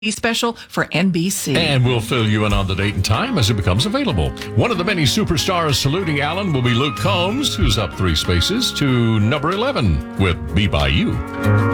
special for NBC. And we'll fill you in on the date and time as it becomes available. One of the many superstars saluting Alan will be Luke Combs, who's up 3 spaces to number 11 with Be By You.